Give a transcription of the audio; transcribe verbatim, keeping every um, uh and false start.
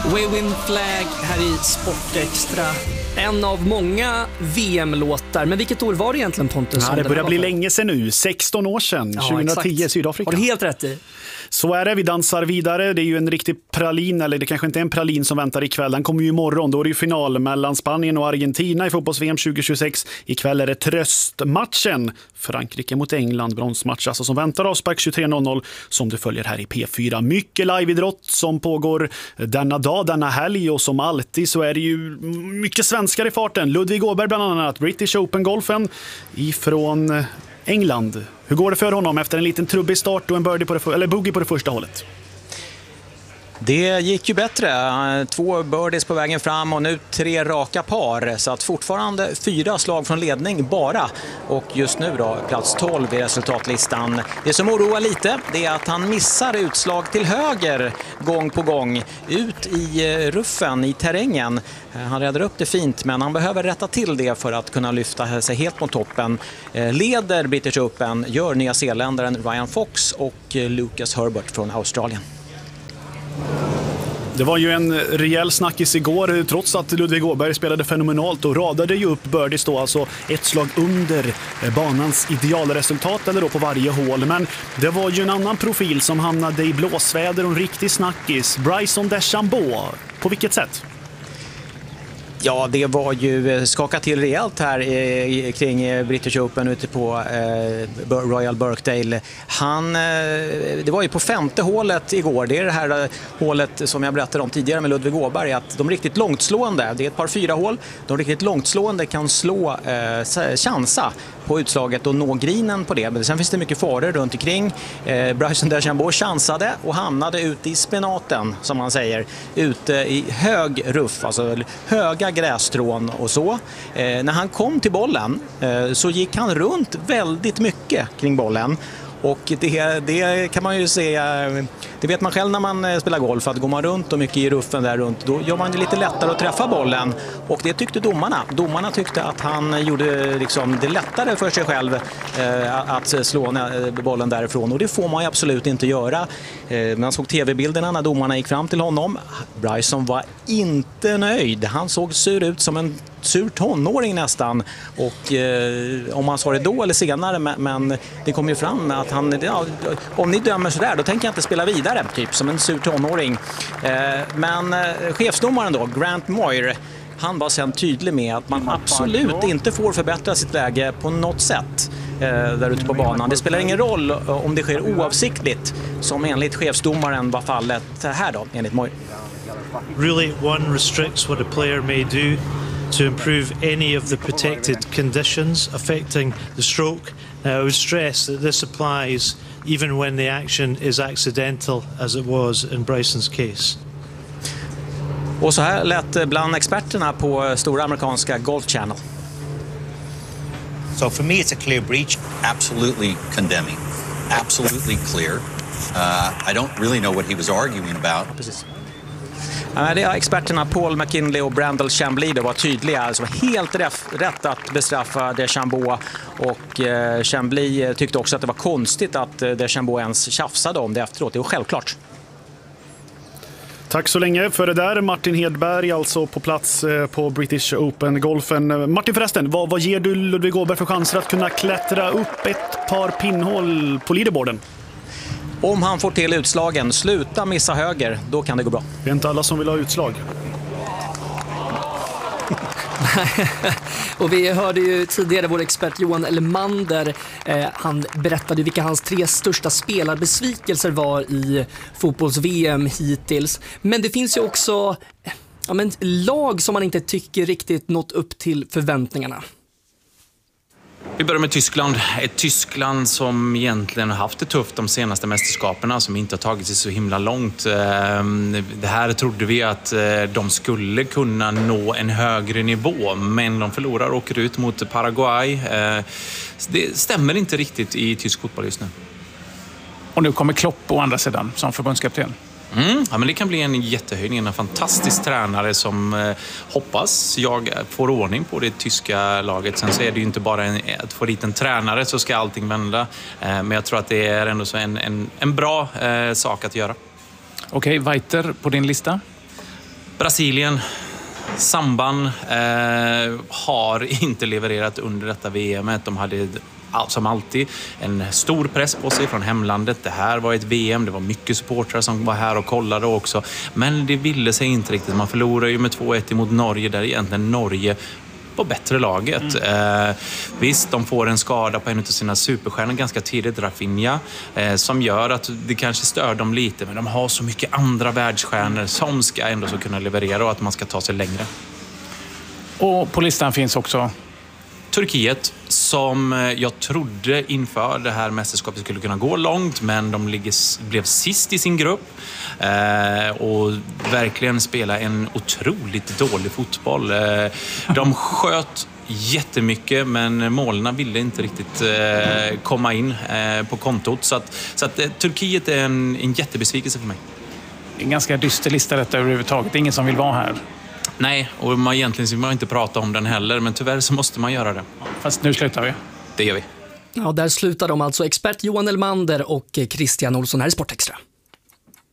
We Win Flag här i Sportextra. En av många V M-låtar. Men vilket år var det egentligen, Pontus? Ja, det börjar bli länge sedan nu. sexton år sedan. Ja, tjugohundratio exakt. Sydafrika. Har du helt rätt i? Så är det, vi dansar vidare. Det är ju en riktig pralin, eller det kanske inte är en pralin som väntar ikväll. Den kommer ju imorgon. Då är det ju final mellan Spanien och Argentina i fotbolls-V M tjugohundratjugosex. Ikväll är det tröstmatchen. Frankrike mot England, bronsmatch alltså, som väntar avspark tjugotre noll noll som du följer här i P fyra. Mycket liveidrott som pågår denna dag, denna helg, och som alltid så är det ju mycket svenskar i farten. Ludvig Åberg bland annat, British Open-golfen ifrån England. Hur går det för honom efter en liten trubbig start och en birdie på det, eller bogey på det första hållet? Det gick ju bättre. Två birdies på vägen fram och nu tre raka par. Så att fortfarande fyra slag från ledning bara. Och just nu då plats tolv i resultatlistan. Det som oroar lite, det är att han missar utslag till höger gång på gång. Ut i ruffen, i terrängen. Han räddar upp det fint, men han behöver rätta till det för att kunna lyfta sig helt mot toppen. Leder British Open gör nya zeeländaren Ryan Fox och Lucas Herbert från Australien. Det var ju en rejäl snackis igår, trots att Ludvig Åberg spelade fenomenalt och radade ju upp birdies då, alltså ett slag under banans idealresultat eller då på varje hål. Men det var ju en annan profil som hamnade i blåsväder och en riktig snackis. Bryson DeChambeau, på vilket sätt? Ja, det var ju skakat till rejält här eh, kring British Open ute på eh, Royal Birkdale. Han, eh, det var ju på femte hålet igår. Det är det här eh, hålet som jag berättade om tidigare med Ludvig Åberg, att de riktigt långtslående, det är ett par fyra hål, de riktigt långtslående kan slå, eh, chansa på utslaget och nå grinen på det. Men sen finns det mycket faror runt omkring. Eh, Bryson DeChambeau chansade och hamnade ute i spenaten, som man säger. Ute i hög ruff, alltså höga grässtrån och så. Eh, när han kom till bollen eh, så gick han runt väldigt mycket kring bollen. Och det, det kan man ju se, det vet man själv när man spelar golf, att går man runt och mycket i ruffen där runt, då gör man det lite lättare att träffa bollen. Och det tyckte domarna. Domarna tyckte att han gjorde liksom det lättare för sig själv eh, att slå bollen därifrån. Och det får man ju absolut inte göra. Eh, man såg tv-bilderna när domarna gick fram till honom. Bryson var inte nöjd. Han såg sur ut som en sur tonåring nästan. Och eh, om han sa det då eller senare, men, men det kom ju fram att han, ja, om ni dömer så där, då tänker jag inte spela vidare, typ som en sur tonåring. Eh, men eh, chefsdomaren då, Grant Moir, han var sen tydlig med att man absolut inte får förbättra sitt läge på något sätt eh, där ute på banan. Det spelar ingen roll om det sker oavsiktligt, som enligt chefsdomaren var fallet här då, enligt Moir. Really, one restricts what a player may do to improve any of the protected conditions affecting the stroke. Now, I would stress that this applies even when the action is accidental, as it was in Bryson's case. Och så här lät bland experterna på stora amerikanska Golf Channel. So for me it's a clear breach, absolutely condemning, absolutely clear. Uh, I don't really know what he was arguing about. Precis. Det är experterna Paul McKinley och Brandel Chambly, det var tydliga, alltså helt rätt att bestraffa DeChambeau, och eh, Chambly tyckte också att det var konstigt att DeChambeau ens tjafsade om det efteråt. Det var självklart. Tack så länge för det där, Martin Hedberg, alltså på plats på British Open-golfen. Martin, förresten, vad, vad ger du Ludvig Åberg för chanser att kunna klättra upp ett par pinnhål på leaderboarden? Om han får till utslagen, sluta missa höger, då kan det gå bra. Det är inte alla som vill ha utslag. Och vi hörde ju tidigare vår expert Johan Elmander, eh, han berättade vilka hans tre största spelarbesvikelser var i fotbolls-V M hittills. Men det finns ju också ja, men, lag som man inte tycker riktigt nått upp till förväntningarna. Vi börjar med Tyskland. Ett Tyskland som egentligen har haft det tufft de senaste mästerskaperna, som inte har tagit sig så himla långt. Det här trodde vi att de skulle kunna nå en högre nivå, men de förlorar och åker ut mot Paraguay. Det stämmer inte riktigt i tysk fotboll just nu. Och nu kommer Klopp å andra sidan som förbundskapten. Mm, ja, men det kan bli en jättehöjning, en fantastisk tränare som eh, hoppas jag får ordning på det tyska laget. Sen så är det ju inte bara en, att få dit en tränare så ska allting vända. Eh, men jag tror att det är ändå så en, en, en bra eh, sak att göra. Okej, Weiter på din lista? Brasilien, Samban eh, har inte levererat under detta V M. De hade som alltid en stor press på sig från hemlandet. Det här var ett V M, det var mycket supportrar som var här och kollade också. Men det ville sig inte riktigt. Man förlorade ju med två ett mot Norge, där egentligen Norge var bättre laget. Mm. Eh, visst, de får en skada på en av sina superstjärnor ganska tidigt, Rafinha, eh, som gör att det kanske stör dem lite. Men de har så mycket andra världsstjärnor som ska ändå så kunna leverera och att man ska ta sig längre. Och på listan finns också Turkiet, som jag trodde inför det här mästerskapet skulle kunna gå långt, men de ligger, blev sist i sin grupp eh, och verkligen spela en otroligt dålig fotboll. Eh, de sköt jättemycket, men målen ville inte riktigt eh, komma in eh, på kontot. Så att, så att eh, Turkiet är en, en jättebesvikelse för mig. En ganska dyster lista detta överhuvudtaget. Ingen som vill vara här. Nej, och man egentligen vill man inte prata om den heller, men tyvärr så måste man göra det. Fast nu slutar vi. Det gör vi. Ja, där slutar de alltså expert Johan Elmander och Christian Olsson här i Sportextra.